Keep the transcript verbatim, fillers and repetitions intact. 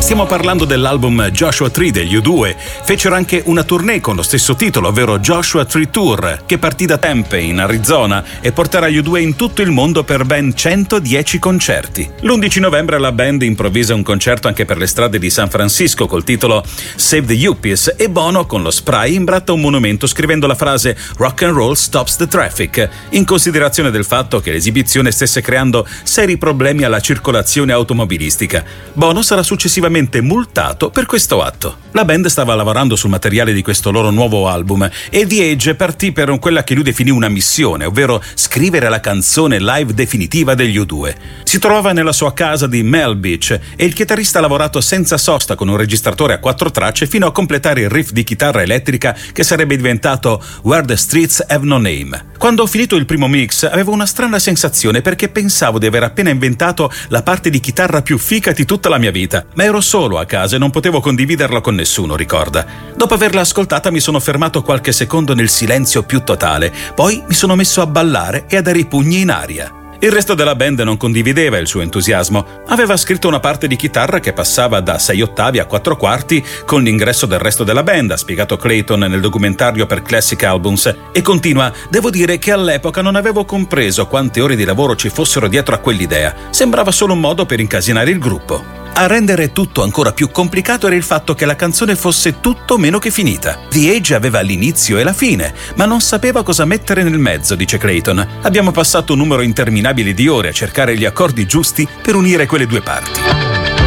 Stiamo parlando dell'album Joshua Tree degli U due. Fecero anche una tournée con lo stesso titolo, ovvero Joshua Tree Tour, che partì da Tempe, in Arizona, e porterà gli U due in tutto il mondo per ben centodieci concerti. L'undici novembre la band improvvisa un concerto anche per le strade di San Francisco col titolo Save the Yuppies, e Bono con lo spray imbratta un monumento scrivendo la frase Rock and Roll Stops the Traffic, in considerazione del fatto che l'esibizione stesse creando seri problemi alla circolazione automobilistica. Bono sarà successivamente multato per questo atto. La band stava lavorando sul materiale di questo loro nuovo album e The Edge partì per quella che lui definì una missione, ovvero scrivere la canzone live definitiva degli U due. Si trovava nella sua casa di Mel Beach e il chitarrista ha lavorato senza sosta con un registratore a quattro tracce fino a completare il riff di chitarra elettrica che sarebbe diventato Where the Streets Have No Name. Quando ho finito il primo mix avevo una strana sensazione perché pensavo di aver appena inventato la parte di chitarra più figa di tutta la mia vita, ma ero solo a casa e non potevo condividerla con nessuno, ricorda. Dopo averla ascoltata mi sono fermato qualche secondo nel silenzio più totale, poi mi sono messo a ballare e a dare i pugni in aria. Il resto della band non condivideva il suo entusiasmo. Aveva scritto una parte di chitarra che passava da sei ottavi a quattro quarti con l'ingresso del resto della band, ha spiegato Clayton nel documentario per Classic Albums, e continua: devo dire che all'epoca non avevo compreso quante ore di lavoro ci fossero dietro a quell'idea. Sembrava solo un modo per incasinare il gruppo. A rendere tutto ancora più complicato era il fatto che la canzone fosse tutto meno che finita. The Edge aveva l'inizio e la fine, ma non sapeva cosa mettere nel mezzo, dice Clayton. Abbiamo passato un numero interminabile di ore a cercare gli accordi giusti per unire quelle due parti.